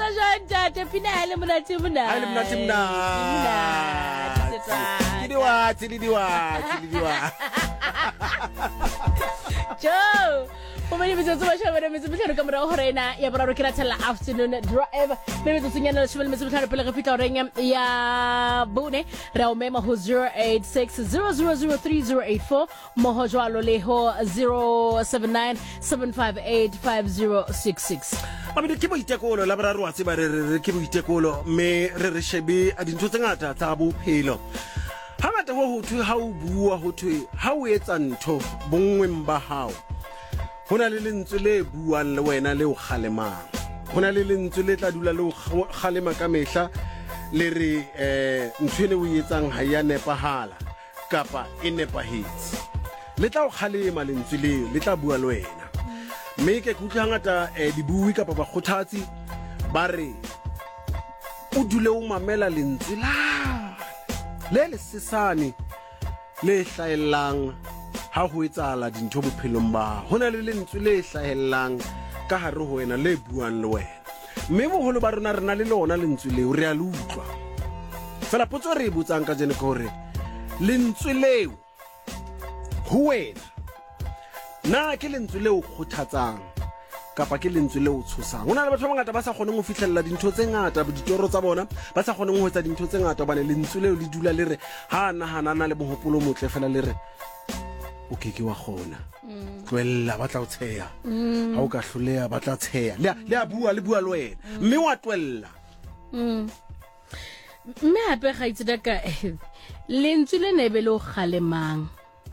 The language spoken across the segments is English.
Janta Pinale Munatimuna. I am not Joe. Umani bizosubasha bana mizubutano kamera horena ya bara rokira afternoon drive bebe tusinyana shibele mizubutano pele gafika orenga ya bune raumema ho 0860003084 mohojo aloleho 0797585066 Abide ke boitekolo la bara rwatsi ba re ke boitekolo me re shebe a dintho tse ngata tsa bophelo hangata ho thwe ha o bua ho thwe ha o etsa ntho bongweng ba hao hona le lentswe le buang le wena le o khalemang hona le lentswe le tla dula le o khalema ka mehla le re ntshwene o etsang ha ya nepahala kapa e nepahetse le tla o khalema lentswe le tla bua le wena mme ke kutlwa ngata dibui kapa ba khothatsi ba re o dule o mamela lentswe le sesane le hlaelang ha ho etsala dintho bophelong ba hona le lentswe le hlaelang ka hare ho wena le buang le wena mme boholo ba rona rena le lona lentswe le re a le utlwa fela potso re botsang ka jene gore lentswe leo ho wena na ke lentswe le o khothatsang kapa ke lentswe le o tshosang hona le batho ba ngata ba sa kgoneng ho fihlella dintho tse ngata ditoro tsa bona ba sa kgoneng ho etsa dintho tse ngata bane lentswe leo le dula le re ha nahana le mohopolo motle fela le re o keke wa khona twella ba tla o tsheya ha o ka hloleha ba tla tsheya le a bua le wena mme wa twella mme hape ga itse ka lentswe le nebe le o khalemang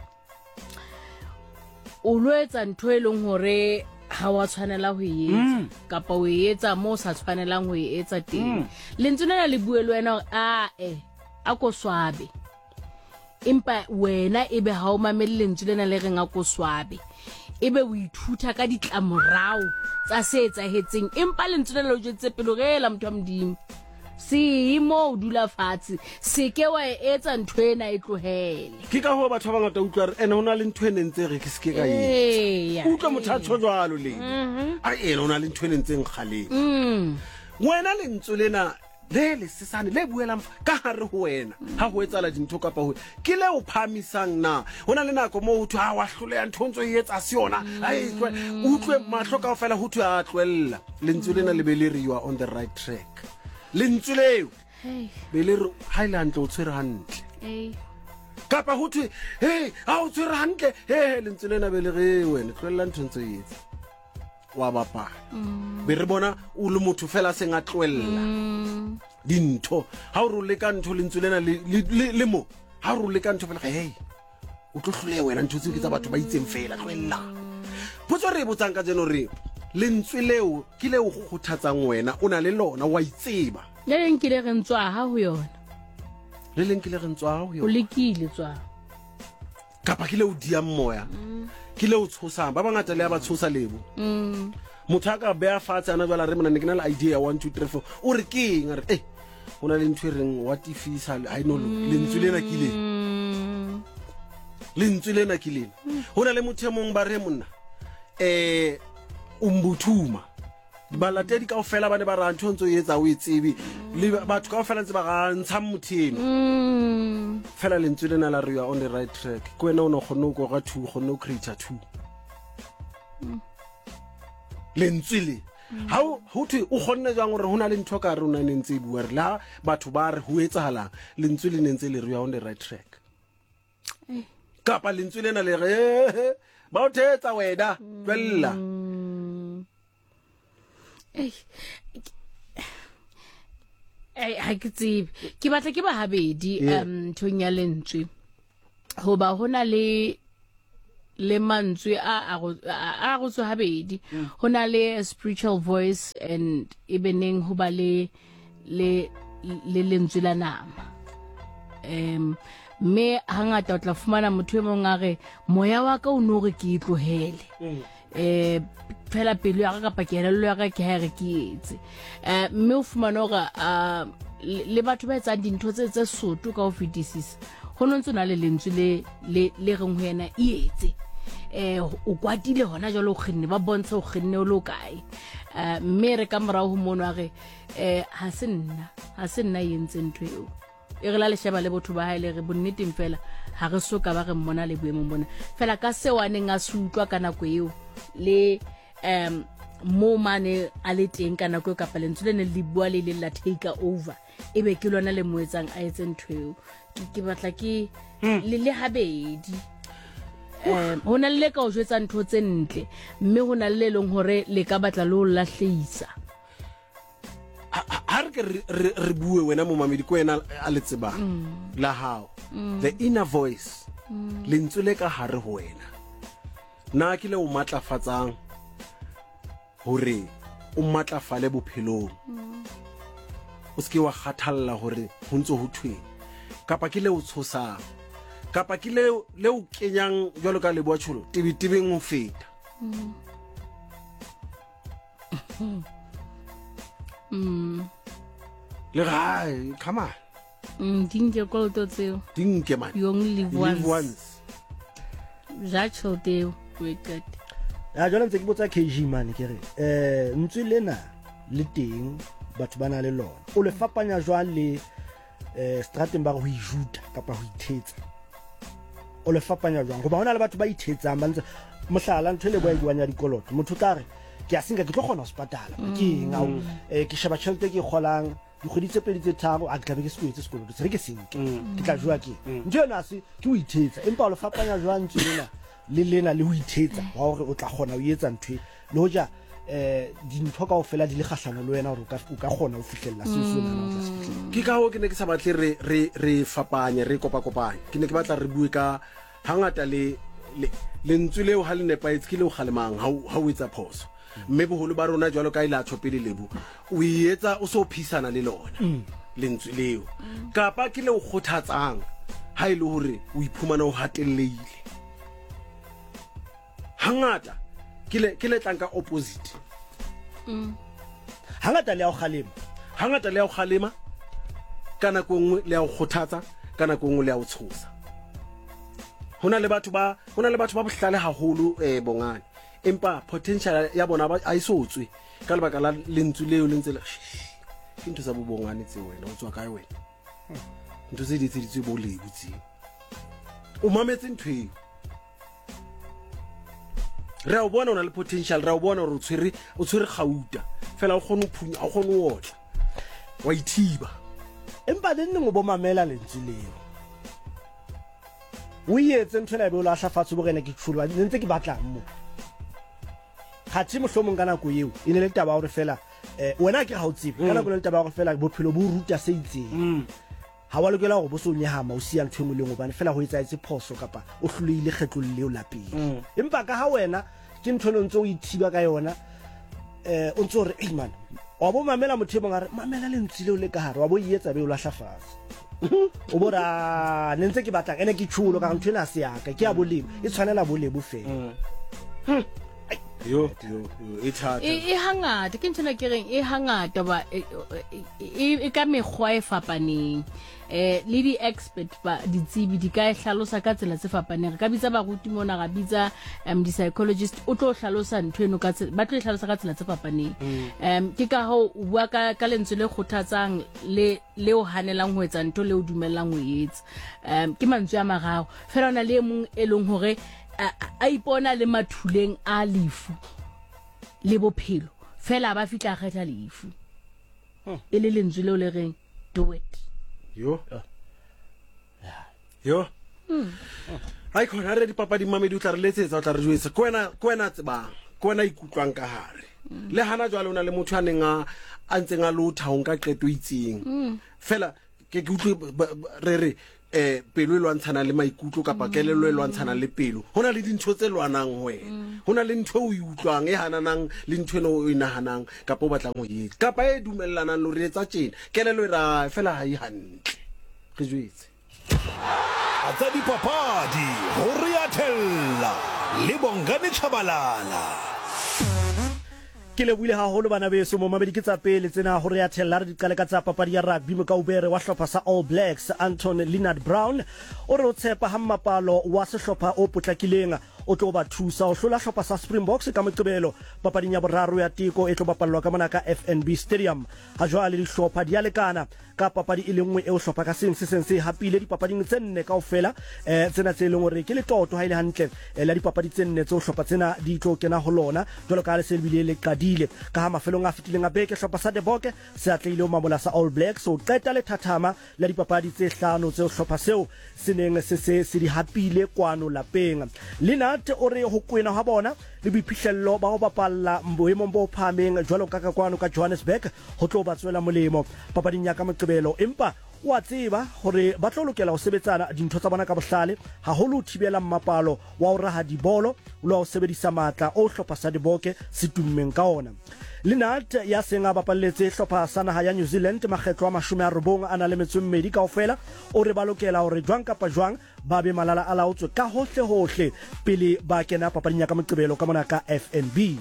o loetsa ntho e leng hore ha wa tshwanela ho etsa kapa o etsa mo sa tshwanelang ho etsa teng lentswe lena le bue le wena a ko swabe impa wena ebe ha o mamele lentswe lena le reng a ko swabe ebe o ithuta ka ditlamorao tsa se etsahetseng impa lentswe lena le jetse pelo gela motho a modimo si mo dula fatsi se ke wa etsa ntho ena e tlohele ke ka ho batho ba ngata utlwa re ene hona le ntho ene ntse re ke se ke ka etsa utlwa mothatho jwalo le a ene hona le ntho ene ntse ngkhale wena lentswe lena le sesane le buelang ka hare ho wena ha ho etsala dintho kapa ho ke le o phamisang na hona le nako mo utho ha wa hloleha ntho ntso e etsa siona ai utlwe mahlo ka ofela ho thu a tlwella lentswe lena le be le re you are on the right track lentswe leo be le re highland o tshwere hantle kapa ho thwe ha o tshwere hantle lentswe lena be le re wena tlwella ntho ntso e etsa wa bapa be re bona o le motho fela se nga tlwella dintho ha o le ka ntho lentswe lena le mo ha o le ka ntho fela o tlo hlole wena ntho tse ke tsa batho ba itseng fela tlwella potso re botsang ka jeno re lentswe leo ke le o khothatsang wena o na le lona wa itseba le leng ke le re ntswa ha ho yona le leng ke le re ntswa ha ho yona o lekile tswa kapa ke le o dia moya ke le o tshosa ba bangata le ba tshosa lebo motho a ka bea fatshe ana jwala re mona ne ke na le idea 1 2 3 4 o re keng a re hona le ntho reng what if isa I know lentswe lena ke le lentswe lena ke le hona le motho mong ba re monna umbuthuma balatedi ka ofela bane ba ra ntho ntso etsa o etsebe le batho ka ofela ntse ba ga ntsha motheno fela lentswe lena la re you are on the right track ko wena o no khona go ga 2 khona o create 2 lentswe le ha ho thwe o khonne jang gore hona le ntho ka re ona nentse e bua re la batho ba re ho etsahala lentswe le nentse le re you are on the right track kapa lentswe lena le re ba o thetsa wena twella ha ke tsebe ke batla ke ba habedi thonya lentswe hoba hona le mantswe a go tswa habedi hona le spiritual voice and evening hoba le lentswe la nama me hangata o tla fumana motho e mong a re moya wa ka o no re ke itlohele fela pelo ya ka pakelelo ya ka ke ha re ke etse mme o fumana hore le batho ba etsa dintho tse soto ka ho fetisisa ho no ntse na le lentswe le reng ho yena e etse o kwatile hona jalo o kgenne ba bontsha o kgenne o lo kae mme re ka morao ho mono a re ha se nna yentse ntho eo e re la le sheba le botho ba haele re bonneteng fela ha re soka ba re mmona le boemong bona fela ka seo a neng a se utlwa ka nako eo le mo mane a le teng ka nako eo kapa lentswe le ne le bua le la take over e be ke lona le moetsang a etse ntho eo ke batla ke le habedi ho na le ka o jwetsa ntho tse ntle mme ho na le leng hore le ka batla le ho lahlehisa ha re bue wena mo mamedi ko wena a le tsebang la hao the inner voice lentswe le ka hare ho wena na ke le o matlafatsang hore o matlafale bophelong o ske wa kgathalla hore ho ntse ho thwe kapa ke le o tshosang kapa ke le o kenyang jwalo ka le bua tsholo tibitibeng ho feta le gae come on dinke kolto tseo dinke man you only live once jacho teo wicked ya jona ntse ke botsa KG man ke re ntse lena le teng batho bana le lona o le fapanya jwang le strategy ba go ijuta kapa go ithetsa o le fapanya jwang go ba hona le batho ba ithetsang ba ntse mohlala ntho le boa dikoloto motho tla re ke a singa ke tlo kgona ho spatala ke ngao ke sheba tšhelete ke kgolang dikgwedi tse pedi tse tharo a ke tlabe ke se kwetse sekoloto se re ke senke ke tla jwa ke ntho ena se ke o ithetsa empa o le fapanya jwang ntse lena le ho ithetsa wa hore o tla kgona ho etsa ntho le hoja dintho kaofela di le kgahlano le wena hore o ka kgona ho fihlella seo se nana o tla se fihlella ke ka ho ke ne ke sa batle re fapanye re kopakopanye ke ne ke batla re bue ka hangata le lentswe leo ha le nepaetse ke le o kgalemang ha o etsa phoso mme boholo ba rona jwalo ka ile a tshopele lebu o etsa o so phisana le lona lentswe leo kapa ke le o kgothatsang ha ile hore o iphumana o hatelleile hangata ke le tlanka opposite hangata le a o kgalema kana go nngwe le a o kgothatsa kana go nngwe le a o tshosa hona le batho ba bohlale haholo bongane empa potential ya bona ba a isotswe ka lebaka la lentswe leo le ntse le ke ntho tsa bobongane tse wena o tswa kae wena ntho tse di tseditswe bo le butsi o mametse ntho e re o bona ona le potential re o bona re o tshwere gauta fela o kgone o phunya o kgone o otla wa ithiba empa le nne mo bo mamela lentswe leo o yetse ntho la be o la hlafatse bo rena ke tshulu ba ntse ke batlang mo khathi mohlomong kana go eo ine le taba hore fela wena ke ha o tsibe kana go le taba hore fela bophelo bo ruta se itseng ha wa lokela go bo so nyahama o sia ntho engwe le ngobane fela ho etsa etse phoso kapa o hloile kgetlo leo lapeng empa ka ha wena ke ntho le ntse o ithiba ka yona o ntse re man wa bo mamela mothebong a re mamela le ntse leo le ka hare wa bo ietsa be o lahla fase o bora nentse ke batlang ene ke tshulo ka ntho ena se yaka ke a bolebo e tshwanela bolebo fela yo e hangata ke ntona ke reng e hangata ba e ka mekgwa e fapaneng le di expert ba ditsebi di ka hlalosa ka tsela tse fapaneng re ka bitsa ba ruti mona ga bitsa di psychologist o tlo hlalosa ntho eno ka ba tlo hlalosa ka tsela tse fapaneng ke ka ho bua ka lentswe le kgothatsang le o hanelang ho etsa ntho le o dumellang ho etsa ke mantswe a mararo fela ona le mong e leng hore a ipona le mathuleng a lefu le bophelo fela ba fitla kgetha lefu e le lentswe leo le reng do it yo ai khona re dipapadi mamedi o tla re letsetsa o tla re jwetsa ko wena tsebang ko wena ikutlwang ka hare le hana jwale ona le motho a neng a ntseng a lotha ho nka qeto itseng fela ke utlwe re pelo e lwantshana le maikutlo kapa kelelo e lwantshana le pelo hona le dintho tse lwanang wena hona le ntho o utlwang e hananang le ntho eno o inahanang kapa o batlang ho etsa kapa e dumellanang lo re etsa tjena kelelo e ra fela ha e hantle re jwetse atsa dipapadi ho Riathella le Bongani Tshabalala ke le buile haholo bana beso mo mabedi ke tsa pele tsena ho Riathella re di qale ka tsa papadi ya rugby mo ka ubere wa hlopha sa All Blacks Anton Leonard Brown o re o tshepa ha mmapalo wa sehlopha o potlakileng o tlo ba thusa o hlola hlopha sa Springboks ka Moqebelo papading ya boraro ya teko e tlo bapallwa ka mona ka FNB Stadium ha jwale dihlopha di a lekana ka papadi e lengwe e o hlopha ka seng se hapile dipapading tse nne kaofela tsena tse leng hore ke le toto ha ile hantle la dipapadi tse nne tse o hlopha tsena di tlo kena ho lona jwalo ka le se bile le qadile ka ha mafelong a fitileng a beke hlopha sa Deboke se atlehile o mamola sa All Blacks so qeta le thathama la dipapadi tse hlano tse o hlopha seo se neng se di hapile kwano lapeng Linat o re ho kwena ha bona le boiphihlello ba ho bapalla boemong bo phameng jwalo ka kwano ka Johannesburg ho tlo ba tswela molemo papading ya ka Moqebelo empa wa tseba hore ba tlo lokela ho sebetsana dintho tsa bona ka bohlale haholo thibela mmapalo wa ho raha dibolo le ho sebedisa matla o hlopha sa Deboke se tummeng ka ona Linat ya senga bapalletse hlopha sa naha ya New Zealand makgetlo a 90 a na le metswemmedi kaofela o re ba lokela hore jwang kapa jwang ba be malala a laotswe ka hohle pele ba kena papading ya ka Moqebelo ka mona ka FNB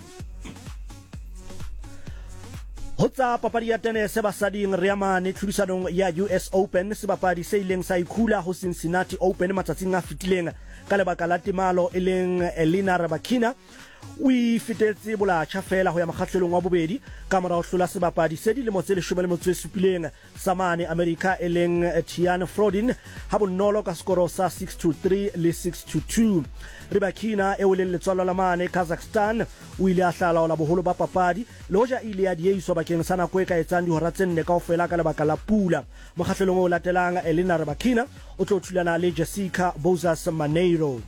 Hotsa papadi ya tennis basading Riamane tlhodisanong ya US Open sebapadi se ileng sa ikhula ho Cincinnati Open matsatsing a fitileng ka lebaka la temalo e leng Elina Rybakina o ifitetse bolatjha fela ho ya makgahlelong wa bobedi ka mora ho hlola sebapadi se dilemo tse 17 sa mane America e leng Tian Frodin ha bonolo ka skoro sa 6-3 le 6-2 Rybakina e o leng letswalo la mane Kazakhstan o ile a hlala la boholo ba papadi le hoja ile ya dieso bakeng sa nako e ka etsang dihora tse nne kaofela ka lebaka la pula makgahlelong o latelang Elina Rybakina o tlo thulana le Jessica Bozas Maneiro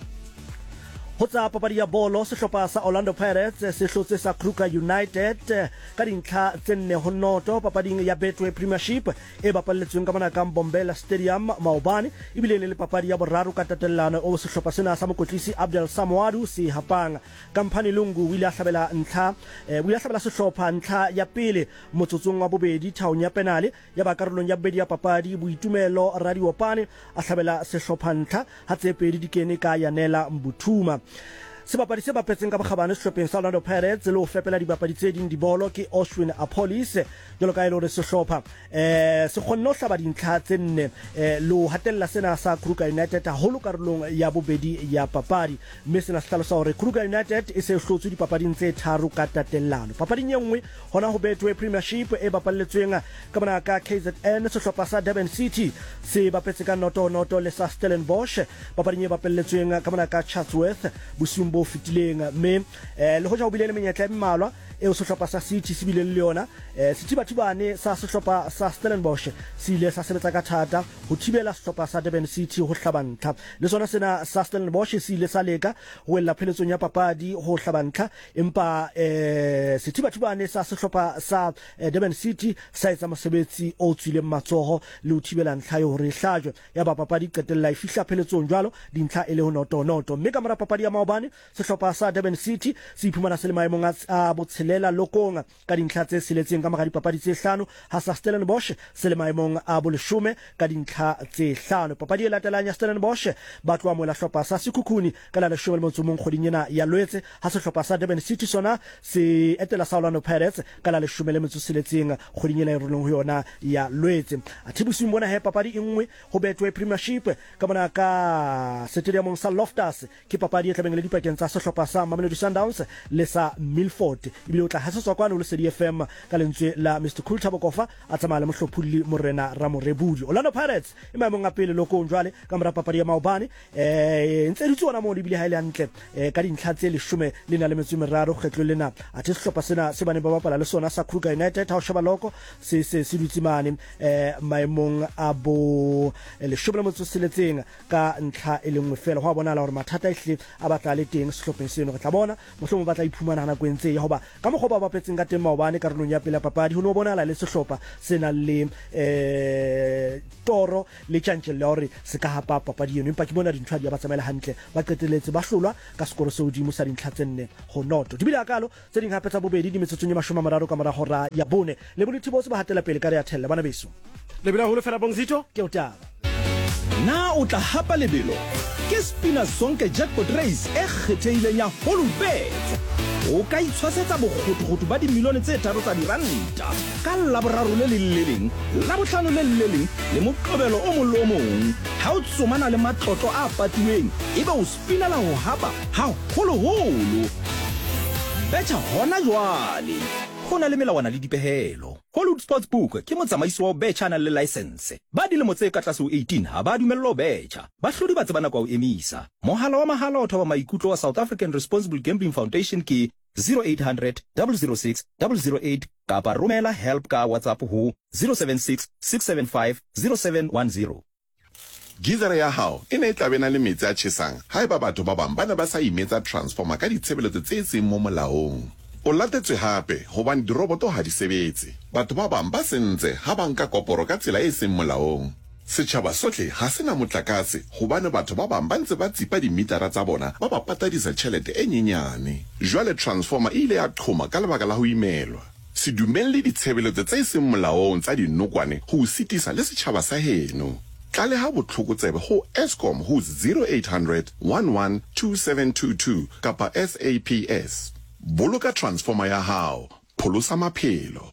Hotsa papadi ya bolo sehlopha sa Orlando Pirates se hlotse sa Kruger United ka dintlha tse nne ho noto papading ya Betway Premiership e bapalletsweng ka mona ka Mbombela Stadium Maobane ebile le papadi ya boraro ka tatellano o sehlopha sena sa mokotlisi Abdel Samwadu se hapang Kampani Lungu o ile a hlabela sehlopha ntlha ya pele motsotsong wa bobedi thaong ya penale ya ba karolong ya bobedi ya papadi Boitumelo Radiopane a hlabela sehlopha ntlha ha tse pedi di kene ka Yanela Mbuthuma sebapadi se bapetseng ka bokgabane sehlopheng sa Orlando Pirates le ho fepela dibapadi tse ding dibolo ke Oswin Apolis jwalo ka ile hore sehlopha se kgonne ho hlaba dintlha tse nne le ho hatella sena sa Kruger United haholo karolong ya bobedi ya papadi mme sena se hlalosa hore Kruger United e se hlotswe dipapading tse tharo ka tatellano papading e nngwe hona ho Betway Premiership e bapalletsweng ka mona ka KZN sehlopha sa Durban City se bapetse ka noto le sa Stellenbosch papading e bapalletsweng ka mona ka Chatsworth bo fitileng mme le hoja o bile le menyetla e mmalwa e o sehlopha sa City se bile le yona sethibathibane sa sehlopha sa Stellenbosch se ile sa sebetsa ka thata ho thibela sehlopha sa Durban City ho hlabantha le sona sena sa Stellenbosch se ile sa leka ho ella pheletsong ya papadi ho hlabantha empa sethibathibane sa sehlopha sa Durban City sa etsa mosebetsi o tswileng matsoho le ho thibela ntlha yo hore hlajwe ya ba papadi qetella e fihla pheletsong jwalo dintlha e le ho noto mme ka mora papadi ya Maobane sehlopha sa Durban City se iphumana se le maemong a botshelela lokong ka dintlha tse seletseng ka mora dipapadi tse 5 ha sa Stellenbosch se le maemong a boleshome ka dintlha tse 5 papadi e latelang ya Stellenbosch ba tloa mola sehlopha sa Sekhukhuni ka la 11 kgweding ena ya Loetse ha sehlopha sa Durban City sona se etela sa Orlando Pirates ka la 11 kgweding ena e rolong ho yona ya Loetse athibusing bona he papadi e nngwe ho Betway Premiership ka mona ka stadium sa Loftus ke papadi e tlabeng le dipakeng tsa sehlopha sa Mamelodi Sundowns le sa Milford ebile o tla hasetswa kwana le Sedi FM ka lentswe la Mr Cool Tabokofa a tsamaya le mohlophulli Morena Ramorebudi Orlando Pirates e maemong a pele lokong jwale ka mora papadi ya Maobane ntse di tsona mo lebile ha ile hantle ka dintlha tse 13 kgetlo lena a sehlopha sena se bane ba bapala le sona sa Kruger United ha o sheba loko se dutsimane maemong a bo le shobela motso seletseng ka ntlha e lengwe fela ho bona la hore mathata ehle a batla le teng sehlopheng seno re tla bona mohlomong ba tla iphumana nako e ntse ya hoba ka mokgwa ba bapetseng ka teng Maobane karolong ya pele ya papadi ho no bona le sehlopha sena le toro le tjantjelo ya hore se ka hapa papadi eno empa ke bona dintho di ba tsamaela hantle ba qeteletse ba hlolwa ka skoro se hodimo sa dintlha tse nne ho noto di bile akalo tse ding hape tsa bobedi di metsotso nye 30 ka mora hora ya bone le bolithibo se ba hatela pele ka re ya thella bana beso le bila holo fela Bongzito ke o taba na o tla hapa lebelo ke Spina Sonke Jackpot Race e kgethehileng ya Holubet o ka itshwasetsa bokgotokgoto ba dimilione tse 3 tsa diranta ka Laboraro le leng, Labohlano le leng le Moqebelo o mong le o mong ha o tsomana le matlotlo a patilweng ebe o spinela ho hapa ha holoholo. Betjha hona jwale ho na le melawana le dipehelo. Hollywood Sportsbook ke motsamaisi wa betjha na le license. Ba dilemo tse ka tlase ho 18 ha ba dumellwa ho betjha. Bahlodi ba tsebana kwa ho emisa. Mohala wa mahala o thoba maikutlo wa South African Responsible Gambling Foundation ke 0800 006 008 kapa romela help ka WhatsApp ho 076 675 0710. Gizere ya hao e ne e tla bena le metsi a tjhesang haeba batho ba bang ba ne ba sa imetsa transformer ka ditshebeletso tse seng mo molaong. O latetswe hape hobane diroboto ha di sebetse. Batho ba bang ba sentse ha ba nka koporo ka tsela e seng molaong. Setjhaba sohle ha se na motlakase hobane batho ba bang ba ntse ba tsipa dimitara tsa bona ba ba patadisa tjhelete e nyenyane. Jwale transformer e ile ya qhoma ka lebaka la ho imelwa. Se dumelle ditshebeletso tse seng molaong tsa dinokwane ho sitisa le setjhaba sa heno. Tlale ha botlhokotsebe ho Eskom ho 0800 11 2722 kapa SAPS. Boloka transformer ya hao, pholosa maphelo.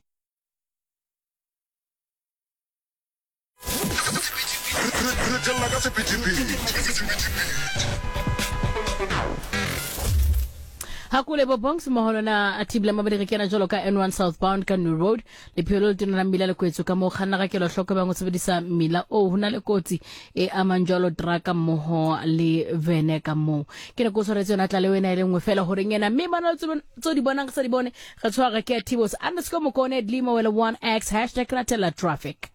Hakule bobongs moholo na atibla mabedi kena jolo ka N1 southbound ka New Road le phelo tena na mila le kwetso ka mo khanna ka kelo hloka ba ngotsebedisa mila o hona le kotsi e amanjolo draka moho le vene ka mo ke ne go soretse na tla le wena ile ngwe fela hore ngena mme bana tso di bonang sa di bone ga tshwara ke Tibos _mokone dlimo wele 1x #ratela traffic.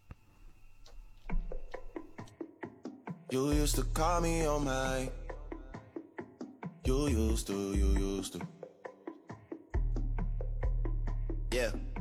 You used to call me on my You used to. Yeah.